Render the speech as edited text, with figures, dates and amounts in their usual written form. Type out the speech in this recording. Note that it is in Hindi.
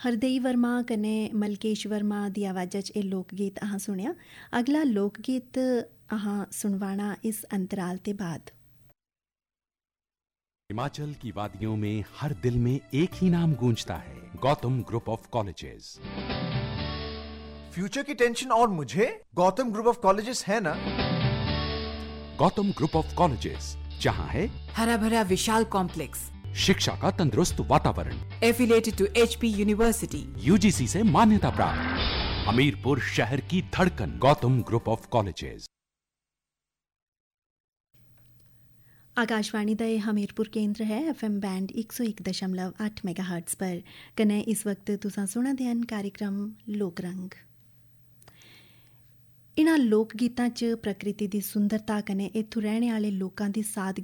हरदेई वर्मा कन्नै मलकेश वर्मा दी आवाज़ा च एह् लोक गीत अहां सुनेआ। अगला लोक गीत अहां सुनवाना इस अंतराल ते बाद। हिमाचल की वादियों में हर दिल में एक ही नाम गूंजता है, Gautam group of colleges. Future की टेंशन और मुझे गौतम ग्रुप ऑफ कॉलेजेस है ना। गौतम ग्रुप ऑफ कॉलेजेस, जहां है हरा भरा विशाल कॉम्प्लेक्स, शिक्षा का तंदुरुस्त वातावरण, affiliated to HP university, UGC से मान्यता प्राप्त, हमीरपुर शहर की धड़कन, Gautam group of colleges. Akashvani दा हमीरपुर केंद्र है FM बैंड 101.8 मेगाहर्ट्ज़ पर। कन्नै इस वक्त तुसां सुना दे हन कार्यक्रम लोकरंग। इन्हां लोक गीतां च प्रकृति दी सुंदरता कन्नै इत्थूं रैहने आह्ले लोकां दी सादगी